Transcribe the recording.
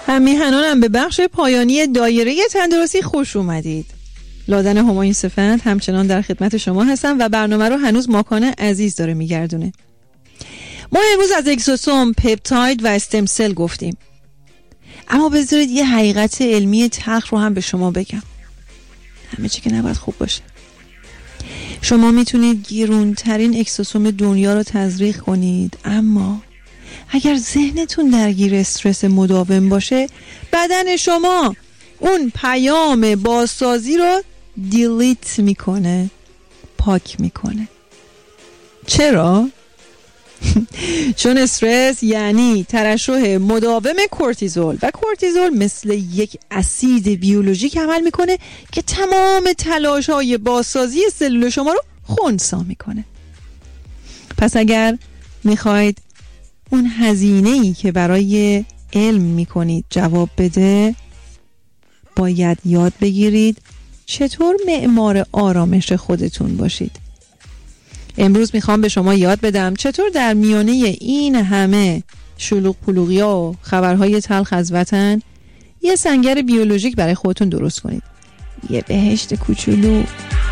همیهنانم به بخش پایانی دایره تندرستی خوش اومدید. لادن همایون صفند همچنان در خدمت شما هستم و برنامه رو هنوز ماکان عزیز داره میگردونه. ما امروز از اگزوسوم، پپتاید و استم سل گفتیم، اما بذارید یه حقیقت علمی تلخ رو هم به شما بگم. همه چی که نباید خوب باشه. شما میتونید گرونترین اگزوسوم دنیا رو تزریق کنید، اما اگر ذهنتون درگیر استرس مداوم باشه، بدن شما اون پیام بازسازی رو دیلیت میکنه، پاک میکنه. چرا؟ چون استرس یعنی ترشح مداوم کورتیزول و کورتیزول مثل یک اسید بیولوژیک عمل میکنه که تمام تلاش‌های بازسازی سلول شما رو خنثی میکنه. پس اگر میخواید اون هزینه‌ای که برای علم میکنید جواب بده، باید یاد بگیرید چطور معمار آرامش خودتون باشید. امروز میخوام به شما یاد بدم چطور در میانه این همه شلوغ پلوغیا و خبرهای تلخ از وطن یه سنگر بیولوژیک برای خودتون درست کنید. یه بهشت کوچولو.